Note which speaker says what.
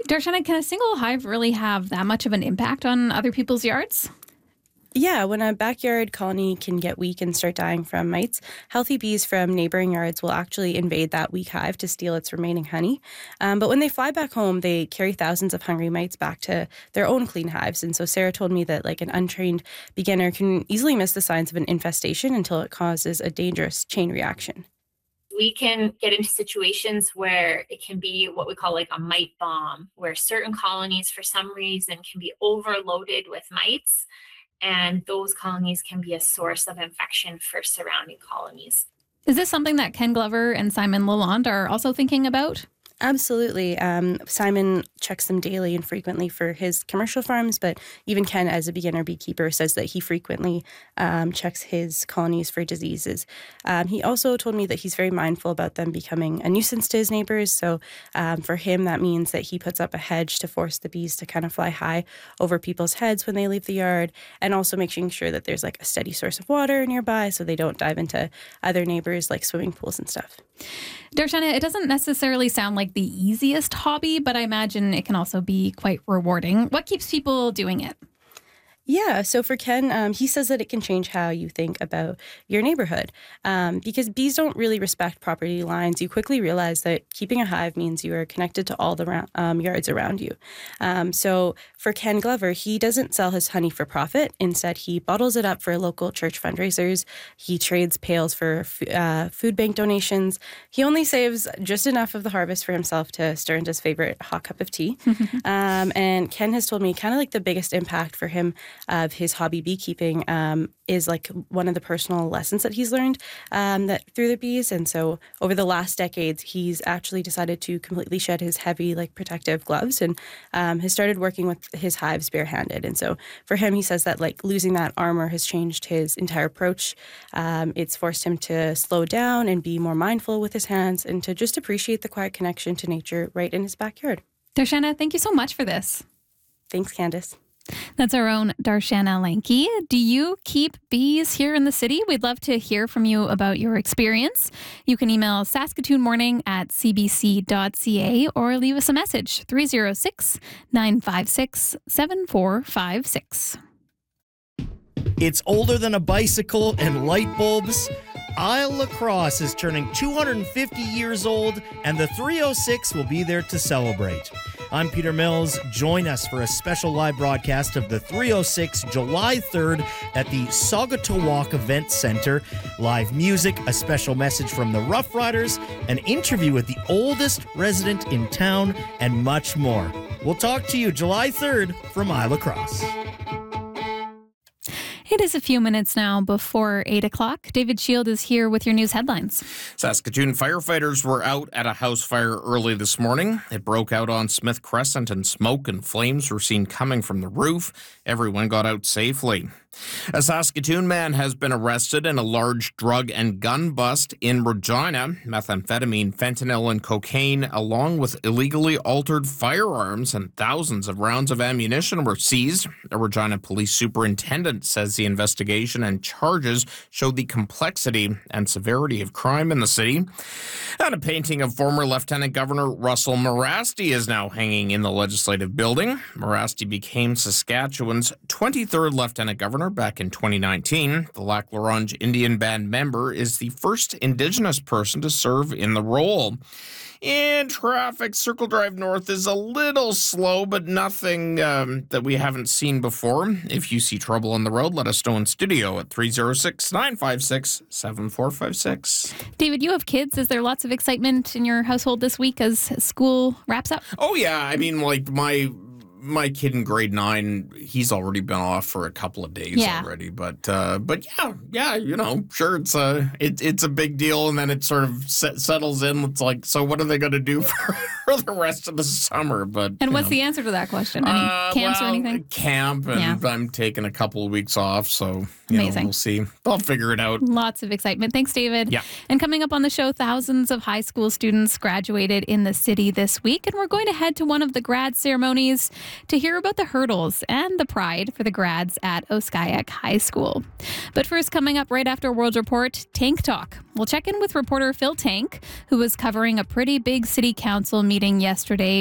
Speaker 1: Darshana, can a single hive really have that much of an impact on other people's yards?
Speaker 2: Yeah, when a backyard colony can get weak and start dying from mites, healthy bees from neighboring yards will actually invade that weak hive to steal its remaining honey. But when they fly back home, they carry thousands of hungry mites back to their own clean hives. And so Sarah told me that like an untrained beginner can easily miss the signs of an infestation until it causes a dangerous chain reaction.
Speaker 3: We can get into situations where it can be what we call like a mite bomb, where certain colonies for some reason can be overloaded with mites, and those colonies can be a source of infection for surrounding colonies.
Speaker 1: Is this something that Ken Glover and Simon Lalonde are also thinking about?
Speaker 2: Absolutely. Simon checks them daily and frequently for his commercial farms, but even Ken, as a beginner beekeeper, says that he frequently checks his colonies for diseases. He also told me that he's very mindful about them becoming a nuisance to his neighbors. So for him, that means that he puts up a hedge to force the bees to kind of fly high over people's heads when they leave the yard, and also making sure that there's like a steady source of water nearby so they don't dive into other neighbors like swimming pools and stuff.
Speaker 1: Darshana, it doesn't necessarily sound like the easiest hobby, but I imagine it can also be quite rewarding. What keeps people doing it?
Speaker 2: Yeah, so for Ken, he says that it can change how you think about your neighborhood. Because bees don't really respect property lines, you quickly realize that keeping a hive means you are connected to all the yards around you. So for Ken Glover, he doesn't sell his honey for profit. Instead, he bottles it up for local church fundraisers. He trades pails for food bank donations. He only saves just enough of the harvest for himself to stir into his favorite hot cup of tea. And Ken has told me kind of like the biggest impact for him of his hobby beekeeping is like one of the personal lessons that he's learned that through the bees. And so over the last decades, he's actually decided to completely shed his heavy like protective gloves and has started working with his hives barehanded. And so for him, he says that like losing that armor has changed his entire approach. It's forced him to slow down and be more mindful with his hands and to just appreciate the quiet connection to nature right in his backyard.
Speaker 1: Darshana, thank you so much for this.
Speaker 2: Thanks, Candace.
Speaker 1: That's our own Darshana Lanke. Do you keep bees here in the city? We'd love to hear from you about your experience. You can email saskatoonmorning@cbc.ca or leave us a message, 306-956-7456.
Speaker 4: It's older than a bicycle and light bulbs. Isle Lacrosse is turning 250 years old, and the 306 will be there to celebrate. I'm Peter Mills. Join us for a special live broadcast of the 306 July 3rd at the Saugatuck Event Center. Live music, a special message from the Rough Riders, an interview with the oldest resident in town, and much more. We'll talk to you July 3rd from Isle Lacrosse.
Speaker 1: It is a few minutes now before 8 o'clock. David Shield is here with your news headlines.
Speaker 5: Saskatoon firefighters were out at a house fire early this morning. It broke out on Smith Crescent, and smoke and flames were seen coming from the roof. Everyone got out safely. A Saskatoon man has been arrested in a large drug and gun bust in Regina. Methamphetamine, fentanyl, and cocaine, along with illegally altered firearms and thousands of rounds of ammunition were seized. A Regina police superintendent says the investigation and charges show the complexity and severity of crime in the city. And a painting of former Lieutenant Governor Russell Morasti is now hanging in the Legislative Building. Morasti became Saskatchewan's 23rd Lieutenant Governor back in 2019. The Lac La Ronge Indian Band member is the first Indigenous person to serve in the role. In traffic, Circle Drive North is a little slow, but nothing that we haven't seen before. If you see trouble on the road, let us know in studio at 306-956-7456.
Speaker 1: David, you have kids. Is there lots of excitement in your household this week as school wraps up?
Speaker 5: Oh, yeah. I mean, like my kid in grade 9, he's already been off for a couple of days already. But yeah, you know, sure, it's a big deal, and then it sort of settles in. It's like, so what are they going to do for the rest of the summer?
Speaker 1: And what's the answer to that question? Any camps or anything?
Speaker 5: Camp, and I'm taking a couple of weeks off, so
Speaker 1: amazing.
Speaker 5: We'll see. I'll figure it out.
Speaker 1: Lots of excitement. Thanks, David.
Speaker 5: Yeah.
Speaker 1: And coming up on the show, thousands of high school students graduated in the city this week, and we're going to head to one of the grad ceremonies to hear about the hurdles and the pride for the grads at Oskayak High School. But first, coming up right after World Report, Tank Talk. We'll check in with reporter Phil Tank, who was covering a pretty big city council meeting yesterday